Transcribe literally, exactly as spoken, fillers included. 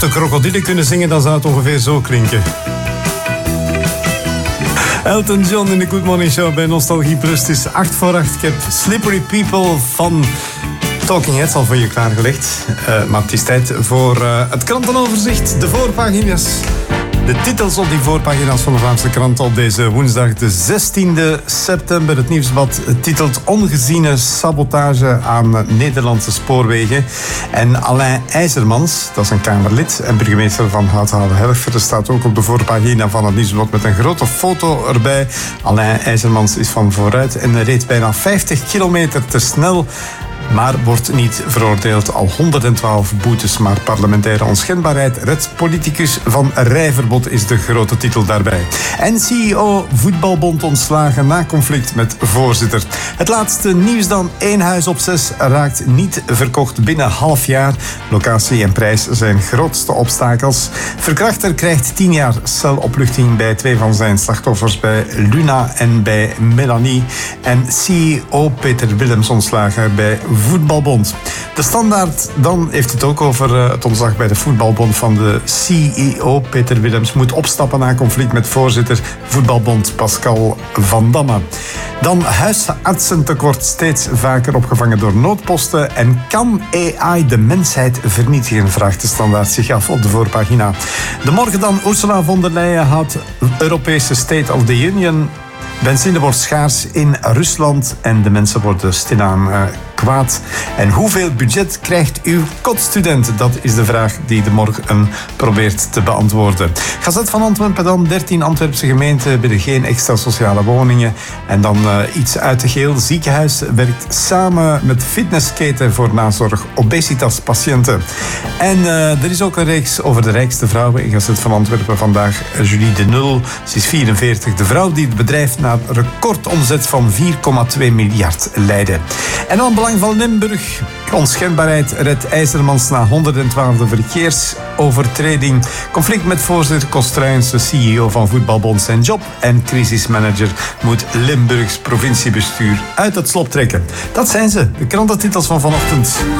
mochten krokodillen kunnen zingen, dan zou het ongeveer zo klinken. Elton John in de Good Morning Show bij Nostalgie Plus. Het is acht voor acht. Ik heb Slippery People van Talking Heads al voor je klaargelegd. Uh, maar het is tijd voor uh, het krantenoverzicht. De voorpagina's. De titels op die voorpagina's van de Vlaamse kranten op deze woensdag, de zestiende september. Het nieuwsblad titelt Ongeziene sabotage aan Nederlandse spoorwegen. En Alain IJzermans, dat is een Kamerlid en burgemeester van Houthalen-Helft, staat ook op de voorpagina van het nieuwsblad met een grote foto erbij. Alain IJzermans is van vooruit en reed bijna vijftig kilometer te snel, maar wordt niet veroordeeld. Al honderdtwaalf boetes, maar parlementaire onschendbaarheid redt politicus van rijverbod is de grote titel daarbij. En C E O Voetbalbond ontslagen na conflict met voorzitter. Het laatste nieuws dan. Één huis op zes raakt niet verkocht binnen half jaar. Locatie en prijs zijn grootste obstakels. Verkrachter krijgt tien jaar celopluchting bij twee van zijn slachtoffers, bij Luna en bij Melanie. En C E O Peter Willems ontslagen bij Voetbalbond. De Standaard dan heeft het ook over uh, het ontslag bij de Voetbalbond van de C E O. Peter Willems moet opstappen na conflict met voorzitter Voetbalbond Pascal Van Damme. Dan huisartsentekort steeds vaker opgevangen door noodposten. En kan A I de mensheid vernietigen, vraagt de Standaard zich af op de voorpagina. De morgen dan. Ursula von der Leyen houdt Europese State of the Union. Benzine wordt schaars in Rusland en de mensen worden stilaan uh, kwaad. En hoeveel budget krijgt uw kotstudent? Dat is de vraag die de morgen probeert te beantwoorden. Gazet van Antwerpen dan. dertien Antwerpse gemeenten bieden geen extra sociale woningen. En dan uh, iets uit de geel. Ziekenhuis werkt samen met fitnessketen voor nazorg obesitaspatiënten. En uh, er is ook een reeks over de rijkste vrouwen in Gazet van Antwerpen vandaag. Julie de Nul, ze is vierenveertig. De vrouw die het bedrijf naar recordomzet van vier komma twee miljard leidde. En dan Belang van Limburg. Onschendbaarheid redt IJzermans na honderdtwaalfde verkeersovertreding. Conflict met voorzitter Kostrijns, de C E O van Voetbalbond, zijn job. En crisismanager moet Limburgs provinciebestuur uit het slop trekken. Dat zijn ze, de krantentitels van vanochtend.